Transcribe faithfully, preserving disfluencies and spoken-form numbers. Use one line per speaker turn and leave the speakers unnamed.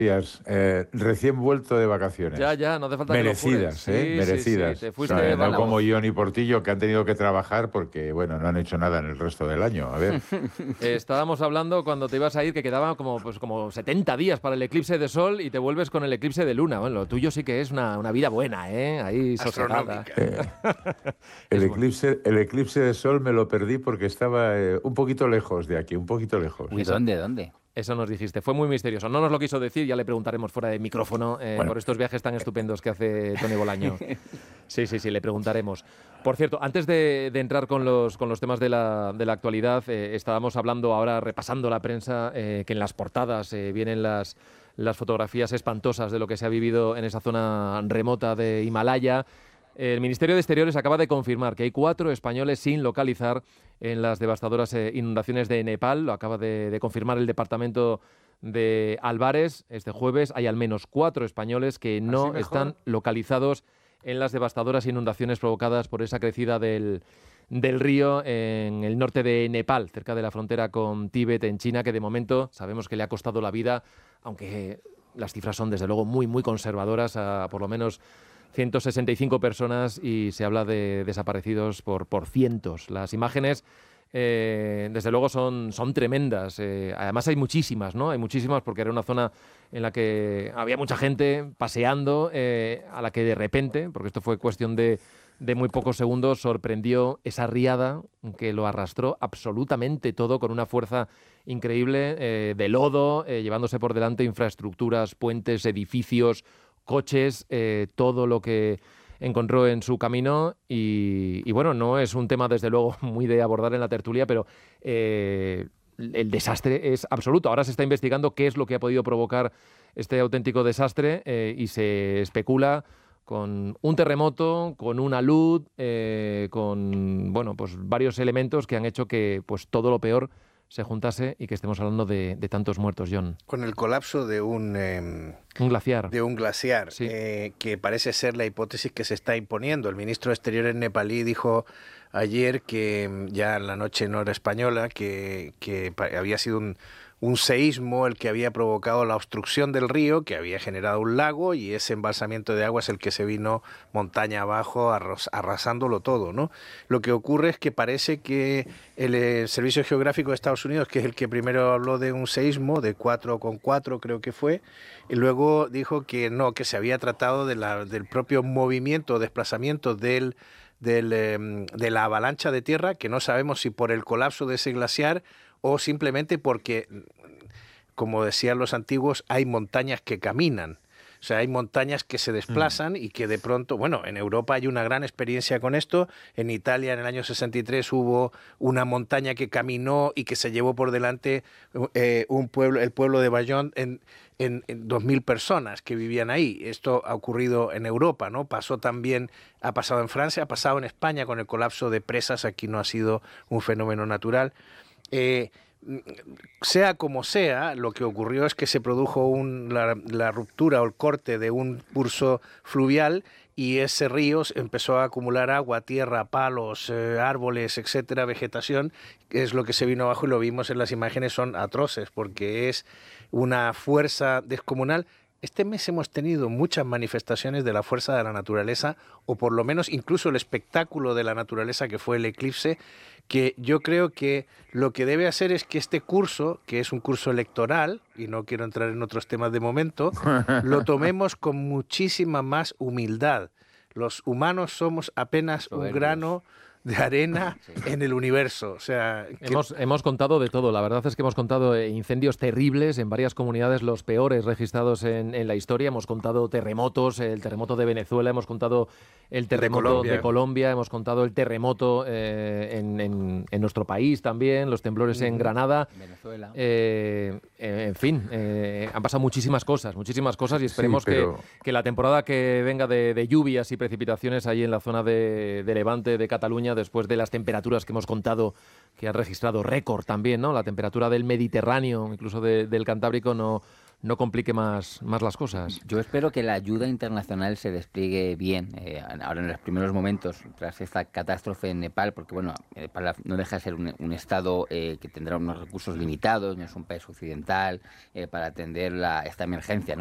Eh, recién vuelto de vacaciones.
Ya, ya, no hace falta
merecidas,
que lo jures.
¿eh?
Sí,
merecidas.
Sí, sí, te fuiste
o sea,
de
no como Ion y Portillo, que han tenido que trabajar porque, bueno, no han hecho nada en el resto del año. A ver.
Eh, estábamos hablando cuando te ibas a ir que quedaban como, pues, como setenta días para el eclipse de sol y te vuelves con el eclipse de luna. Bueno, lo tuyo sí que es una, una vida buena, ¿eh? Ahí sosegada.
Eh, el, eclipse, el eclipse de sol me lo perdí porque estaba eh, un poquito lejos de aquí, un poquito lejos.
Uy, ¿dónde, dónde?
Eso nos dijiste, fue muy misterioso. No nos lo quiso decir, ya le preguntaremos fuera de micrófono eh,
bueno.
por estos viajes tan estupendos que hace Toni Bolaño. Sí, sí, sí, le preguntaremos. Por cierto, antes de, de entrar con los, con los temas de la, de la actualidad, eh, estábamos hablando ahora, repasando la prensa, eh, que en las portadas eh, vienen las, las fotografías espantosas de lo que se ha vivido en esa zona remota de Himalaya. El Ministerio de Exteriores acaba de confirmar que hay cuatro españoles sin localizar en las devastadoras eh, inundaciones de Nepal. Lo acaba de, de confirmar el departamento de Álvarez. Este jueves hay al menos cuatro españoles que no están localizados en las devastadoras inundaciones provocadas por esa crecida del, del río en el norte de Nepal, cerca de la frontera con Tíbet, en China, que de momento sabemos que le ha costado la vida, aunque las cifras son desde luego muy, muy conservadoras, a por lo menos ciento sesenta y cinco personas, y se habla de desaparecidos por, por cientos. Las imágenes, eh, desde luego, son, son tremendas. Eh, además hay muchísimas, ¿no? Hay muchísimas porque era una zona en la que había mucha gente paseando, eh, a la que de repente, porque esto fue cuestión de, de muy pocos segundos, sorprendió esa riada que lo arrastró absolutamente todo con una fuerza increíble, eh, de lodo, eh, llevándose por delante infraestructuras, puentes, edificios, coches, eh, todo lo que encontró en su camino y, y bueno, no es un tema desde luego muy de abordar en la tertulia, pero eh, el desastre es absoluto. Ahora se está investigando qué es lo que ha podido provocar este auténtico desastre eh, y se especula con un terremoto, con una luz, eh, con bueno, pues varios elementos que han hecho que pues todo lo peor se juntase y que estemos hablando de, de tantos muertos, John.
Con el colapso de un... Eh,
un glaciar.
De un glaciar,
sí.
eh, que parece ser la hipótesis que se está imponiendo. El ministro de Exteriores nepalí dijo ayer que, ya en la noche en hora española, que, que había sido un, un seísmo el que había provocado la obstrucción del río, que había generado un lago, y ese embalsamiento de agua es el que se vino montaña abajo arras, arrasándolo todo, ¿no? Lo que ocurre es que parece que el, el Servicio Geográfico de Estados Unidos, que es el que primero habló de un seísmo de cuatro coma cuatro, creo que fue, y luego dijo que no, que se había tratado de la, del propio movimiento, desplazamiento del, del, eh, de la avalancha de tierra, que no sabemos si por el colapso de ese glaciar o simplemente porque, como decían los antiguos, hay montañas que caminan. O sea, hay montañas que se desplazan y que de pronto, bueno, en Europa hay una gran experiencia con esto. En Italia en el año sesenta y tres hubo una montaña que caminó y que se llevó por delante eh, un pueblo, el pueblo de Bayonne, en, en, en dos mil personas que vivían ahí. Esto ha ocurrido en Europa, ¿no? Pasó también, ha pasado en Francia, ha pasado en España con el colapso de presas. Aquí no ha sido un fenómeno natural. Eh, sea como sea, lo que ocurrió es que se produjo un, la, la ruptura o el corte de un curso fluvial y ese río empezó a acumular agua, tierra, palos, eh, árboles, etcétera, vegetación, que es lo que se vino abajo y lo vimos en las imágenes, son atroces porque es una fuerza descomunal. Este mes hemos tenido muchas manifestaciones de la fuerza de la naturaleza, o por lo menos incluso el espectáculo de la naturaleza que fue el eclipse, que yo creo que lo que debe hacer es que este curso, que es un curso electoral, y no quiero entrar en otros temas de momento, lo tomemos con muchísima más humildad. Los humanos somos apenas Soberbios. un grano de arena sí. en el universo. O sea, que...
hemos, hemos contado de todo. La verdad es que hemos contado incendios terribles en varias comunidades, los peores registrados en, en la historia. Hemos contado terremotos, el terremoto de Venezuela, hemos contado el terremoto de Colombia, de Colombia hemos contado el terremoto eh, en, en, en nuestro país también, los temblores mm. en Granada.
Venezuela.
Eh, eh, en fin, eh, han pasado muchísimas cosas, muchísimas cosas y esperemos
sí, pero...
que, que la temporada que venga de, de lluvias y precipitaciones ahí en la zona de, de Levante, de Cataluña, después de las temperaturas que hemos contado, que han registrado récord también, ¿no? La temperatura del Mediterráneo, incluso de, del Cantábrico, no, no complique más, más las cosas.
Yo espero que la ayuda internacional se despliegue bien, eh, ahora en los primeros momentos, tras esta catástrofe en Nepal, porque bueno, Nepal no deja de ser un, un estado eh, que tendrá unos recursos limitados, no es un país occidental, eh, para atender la, esta emergencia, ¿no?